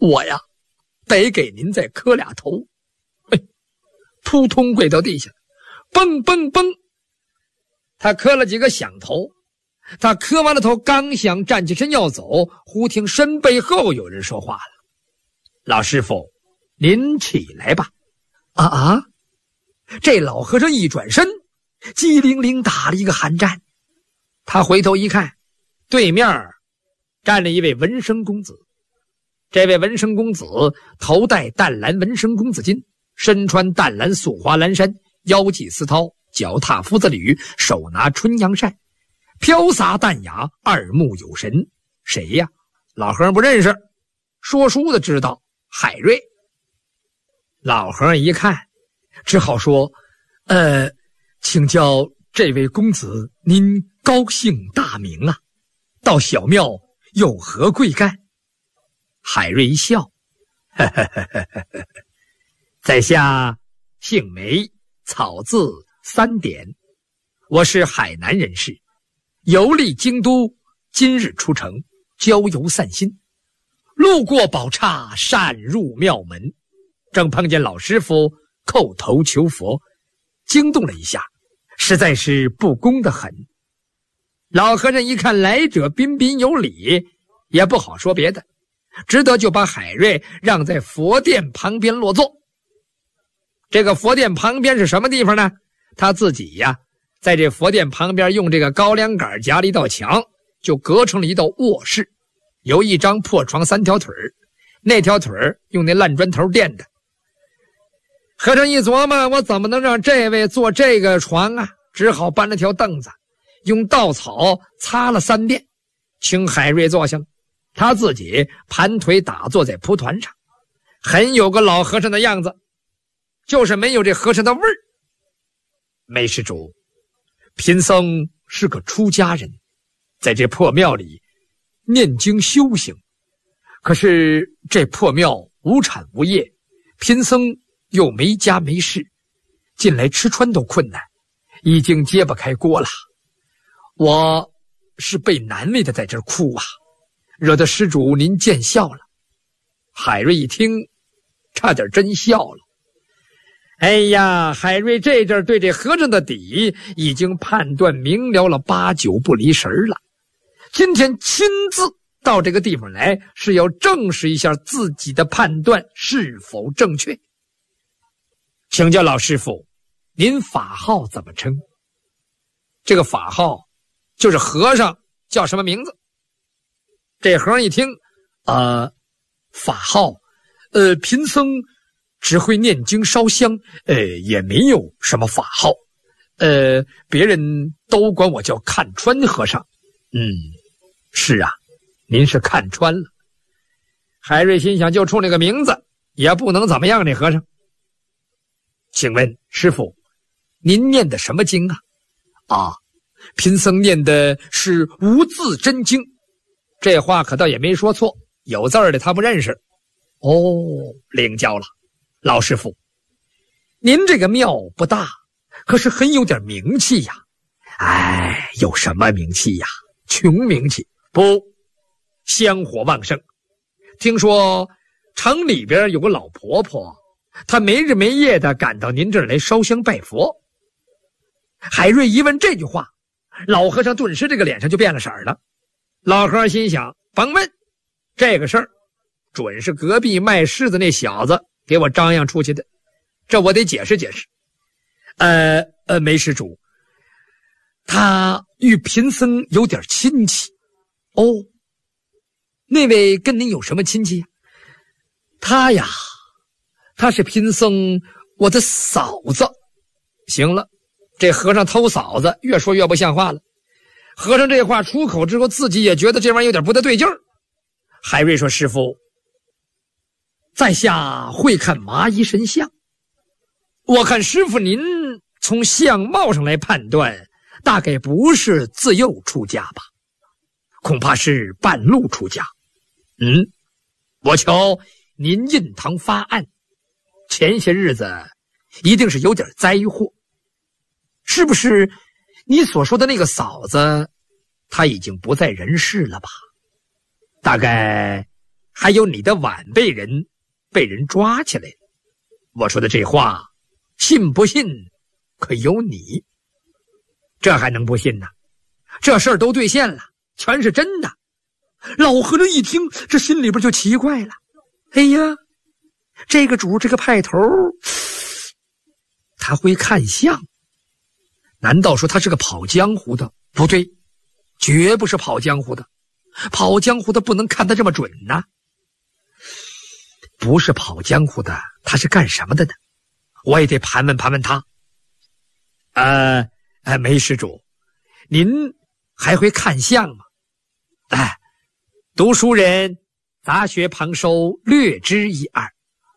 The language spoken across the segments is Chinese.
我呀，得给您再磕俩头。哎，扑通跪到地下，蹦蹦蹦，他磕了几个响头。他磕完了头，刚想站起身要走，忽听身背后有人说话了：“老师傅，您起来吧。”啊！这老和尚一转身，机灵灵打了一个寒战。他回头一看，对面站了一位文生公子。这位文生公子头戴淡蓝文生公子巾，身穿淡蓝素花蓝衫，腰系丝绦，脚踏夫子履，手拿春阳扇，飘洒淡雅，二目有神。谁呀？老和尚不认识，说书的知道，海瑞。老和尚一看，只好说：“请教这位公子，您高姓大名啊？到小庙有何贵干？”海瑞一笑：“在下姓梅，草字三点，我是海南人士，游历京都，今日出城郊游散心，路过宝刹，擅入庙门，正碰见老师傅叩头求佛，惊动了一下，实在是不恭得很。”老和尚一看来者彬彬有礼，也不好说别的，只得就把海瑞让在佛殿旁边落座。这个佛殿旁边是什么地方呢？他自己呀，在这佛殿旁边用这个高粱杆夹了一道墙，就隔成了一道卧室，有一张破床三条腿，那条腿用那烂砖头垫的。和尚一琢磨，我怎么能让这位坐这个床啊？只好搬了条凳子，用稻草擦了3遍，请海瑞坐下了。他自己盘腿打坐在蒲团上，很有个老和尚的样子，就是没有这和尚的味儿。梅施主，贫僧是个出家人，在这破庙里念经修行，可是这破庙无产无业，贫僧又没家没室，近来吃穿都困难，已经揭不开锅了。我是被难为的在这儿哭啊，惹得施主您见笑了。海瑞一听，差点真笑了。哎呀，海瑞这阵对这和尚的底已经判断明了了，8、9不离神了。今天亲自到这个地方来，是要证实一下自己的判断是否正确。请教老师傅，您法号怎么称？这个法号就是和尚叫什么名字？这和尚一听，法号，贫僧只会念经烧香，也没有什么法号，别人都管我叫看穿和尚。是啊，您是看穿了。海瑞心想，就冲这个名字也不能怎么样这和尚。请问师父，您念的什么经啊？贫僧念的是无字真经。这话可倒也没说错，有字儿的他不认识。领教了。老师傅，您这个庙不大，可是很有点名气呀。有什么名气呀？穷名气。不，香火旺盛。听说城里边有个老婆婆，她没日没夜的赶到您这儿来烧香拜佛。海瑞一问这句话，老和尚顿时这个脸上就变了色了。老和尚心想，甭问，这个事儿准是隔壁卖柿子那小子给我张扬出去的，这我得解释解释。梅施主，他与贫僧有点亲戚。那位跟您有什么亲戚？他呀，他是贫僧我的嫂子。行了，这和尚偷嫂子，越说越不像话了。和尚这话出口之后，自己也觉得这玩意儿有点不太对劲儿。海瑞说：“师父，在下会看麻衣神相，我看师父您从相貌上来判断，大概不是自幼出家吧，恐怕是半路出家。我瞧您印堂发暗，前些日子一定是有点灾祸，是不是？你所说的那个嫂子，她已经不在人世了吧？大概还有你的晚辈人被人抓起来了。我说的这话，信不信可由你。这还能不信呢？这事儿都兑现了，全是真的。老和尚一听，这心里边就奇怪了。哎呀，这个主，这个派头，他会看相。难道说他是个跑江湖的？不对，绝不是跑江湖的。跑江湖的不能看得这么准呢。不是跑江湖的，他是干什么的呢？我也得盘问盘问他。梅施主，您还会看相吗？读书人杂学旁收，略知一二。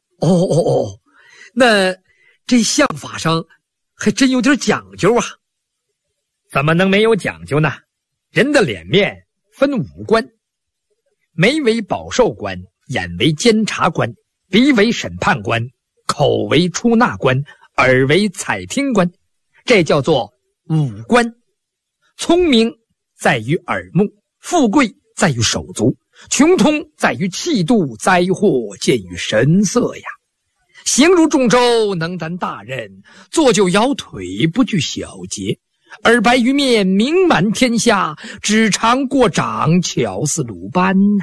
那这相法上还真有点讲究啊。怎么能没有讲究呢？人的脸面分五官，眉为保寿官，眼为监察官，鼻为审判官，口为出纳官，耳为采听官，这叫做五官。聪明在于耳目，富贵在于手足，穷通在于气度，灾祸见于神色呀。行如重舟，能担大任，坐就摇腿，不惧小节。而白于面，名满天下，只尝过掌，巧似鲁班呐。